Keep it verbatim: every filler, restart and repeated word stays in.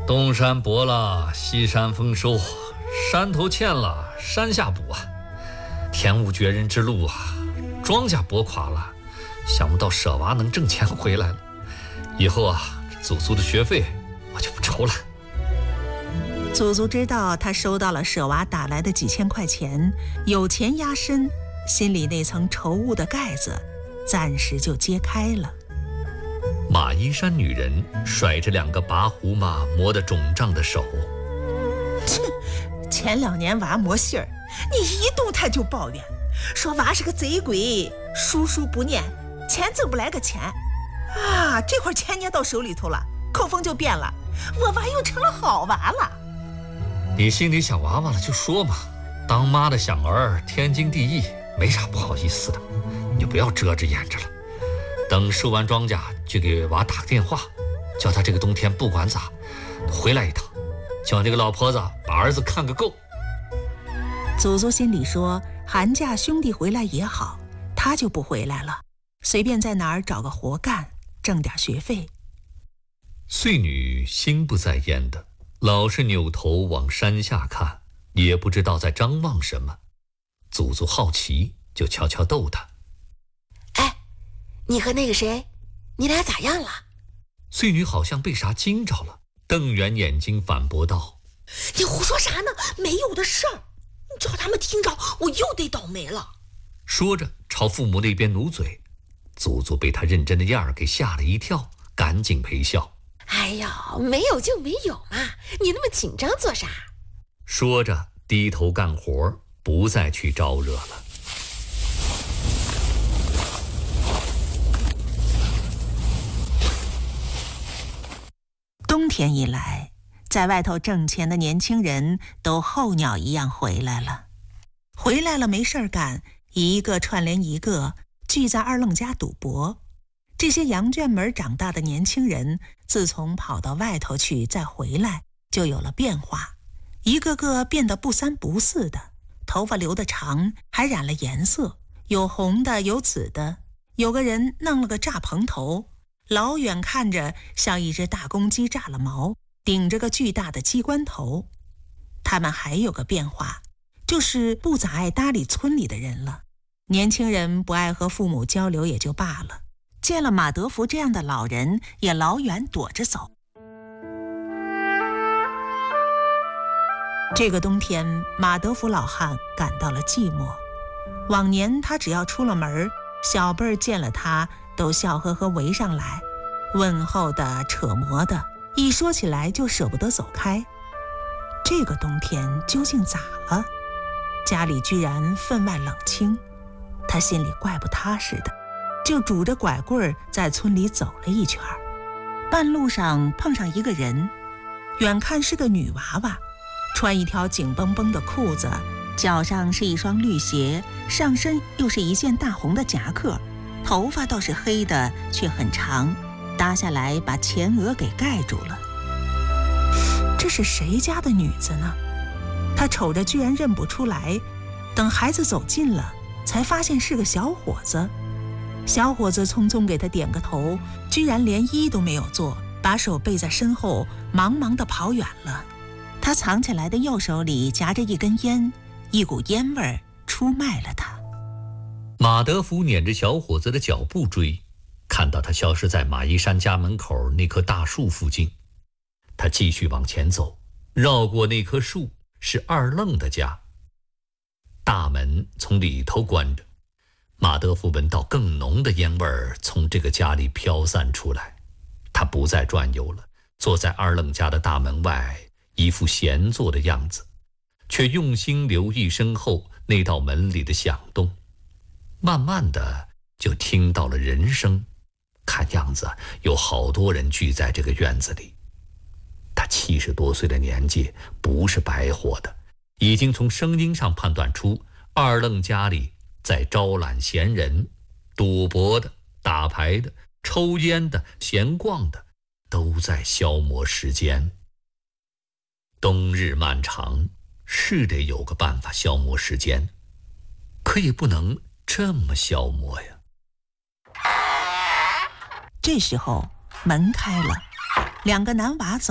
东山薄了，西山丰收，山头欠了，山下补啊。天无绝人之路啊，庄稼薄垮了，想不到舍娃能挣钱回来了。以后啊，祖祖的学费我就不愁了。 祖祖知道他收到了舍娃打来的几千块钱，有钱压身，心里那层愁雾的盖子暂时就揭开了。 马衣山女人甩着两个拔胡麻磨得肿胀的手， 前两年娃没信儿，你一动他就抱怨，说娃是个贼鬼，书书不念，钱挣不来个钱啊！这会儿钱捏到手里头了，口风就变了，我娃又成了好娃了。 你心里想娃娃了就说嘛，当妈的想儿天经地义，没啥不好意思的，你就不要遮着掩着了。等收完庄稼就给娃打个电话，叫他这个冬天不管咋回来一趟，叫这个老婆子把儿子看个够。 祖祖心里说，寒假兄弟回来也好，他就不回来了，随便在哪儿找个活干，挣点学费。 穗女心不在焉的，老是扭头往山下看，也不知道在张望什么。祖祖好奇，就悄悄逗他： 哎，你和那个谁，你俩咋样了？ 穗女好像被啥惊着了，瞪圆眼睛反驳道： 你胡说啥呢？没有的事儿，你叫他们听着，我又得倒霉了。 说着朝父母那边努嘴。祖祖被他认真的样儿给吓了一跳，赶紧陪笑： 哎呀，没有就没有嘛，你那么紧张做啥？ 说着低头干活，不再去招惹了。 冬天一来，在外头挣钱的年轻人都候鸟一样回来了。回来了没事儿干，一个串联一个，聚在二愣家赌博。这些羊圈门长大的年轻人，自从跑到外头去再回来，就有了变化，一个个变得不三不四的，头发留得长，还染了颜色，有红的，有紫的，有个人弄了个炸蓬头，老远看着像一只大公鸡炸了毛，顶着个巨大的鸡冠头。他们还有个变化，就是不咋爱搭理村里的人了。年轻人不爱和父母交流也就罢了，见了马德福这样的老人，也老远躲着走。这个冬天，马德福老汉感到了寂寞。往年他只要出了门，小辈儿见了他都笑呵呵围上来，问候的、扯磨的，一说起来就舍不得走开。这个冬天究竟咋了？家里居然分外冷清，他心里怪不踏实的，就拄着拐棍在村里走了一圈。半路上碰上一个人，远看是个女娃娃，穿一条紧绷绷的裤子，脚上是一双绿鞋，上身又是一件大红的夹克，头发倒是黑的，却很长，搭下来把前额给盖住了。这是谁家的女子呢？他瞅着居然认不出来，等孩子走近了，才发现是个小伙子。小伙子匆匆给他点个头，居然连衣都没有做，把手背在身后，忙忙地跑远了。他藏起来的右手里夹着一根烟，一股烟味出卖了他。 马德福撵着小伙子的脚步追，看到他消失在马一山家门口那棵大树附近。他继续往前走，绕过那棵树，是二愣的家。大门从里头关着，马德福闻到更浓的烟味儿从这个家里飘散出来。他不再转悠了，坐在二愣家的大门外，一副闲坐的样子，却用心留意身后那道门里的响动。慢慢的就听到了人声，看样子有好多人聚在这个院子里。他七十多岁的年纪不是白活的，已经从声音上判断出二愣家里在招揽闲人，赌博的、打牌的、抽烟的、闲逛的，都在消磨时间。冬日漫长，是得有个办法消磨时间，可也不能这么消磨呀。 这时候门开了，两个男娃走